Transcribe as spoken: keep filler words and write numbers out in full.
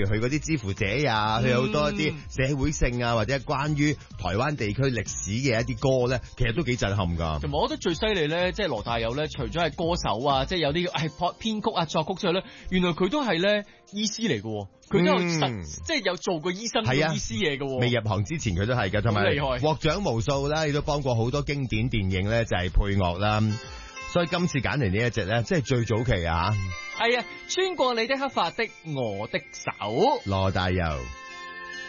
如佢嗰啲之乎者啊，佢有好多一啲社會性啊，或者關於台灣地區歷史嘅一啲歌咧，其實都幾震撼㗎。 同埋我覺得最犀利咧，即係羅大佑咧，除咗係歌手啊，即係有啲係編曲啊、作曲之外咧，原來佢都係咧醫師嚟嘅，佢都有實、嗯、即係有做過醫生、係啊、醫師嘢嘅。未入行之前佢都係嘅，同埋獲獎無數啦，亦都幫過好多經典電影咧，就係配樂啦。所以今次揀嚟呢一隻咧，即係最早期啊。 係啊，穿過你的黑髮的我的手， 羅大佑。